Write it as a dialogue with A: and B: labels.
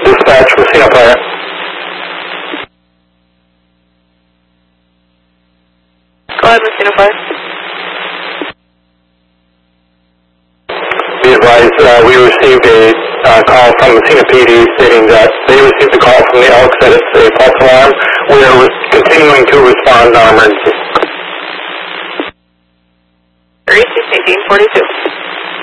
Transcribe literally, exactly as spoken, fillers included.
A: Dispatch, Messina Fire.
B: Go ahead, Messina Fire.
A: Be advised, uh, we received a uh, call from Messina P D stating that they received a call from the Elks that it's a false alarm. We are re continuing to respond to our emergency.
B: East eighteen forty-two.